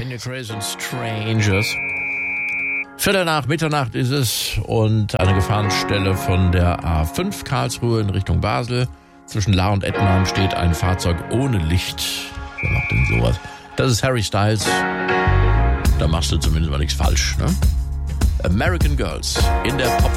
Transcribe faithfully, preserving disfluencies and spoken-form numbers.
Kenya Crazy and Strangers. Viertel nach Mitternacht ist es und eine Gefahrenstelle von der A fünf Karlsruhe in Richtung Basel. Zwischen Lahr und Ettmann steht ein Fahrzeug ohne Licht. Wer macht denn sowas? Das ist Harry Styles. Da machst du zumindest mal nichts falsch, ne? American Girls in der Pop